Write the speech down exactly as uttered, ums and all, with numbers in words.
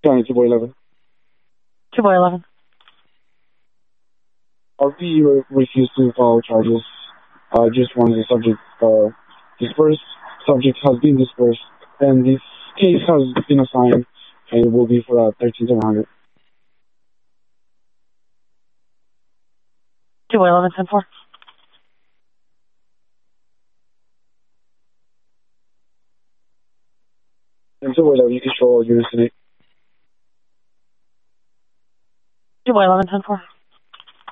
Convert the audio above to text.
County two by eleven. two by eleven. R P re- refused to file charges. Uh, just wanted the subject uh, dispersed. Subject has been dispersed, and this case has been assigned, and it will be for uh, thirteen seven hundred. two by eleven, ten four. And two by eleven, you can show all units in it. two by eleven, ten four.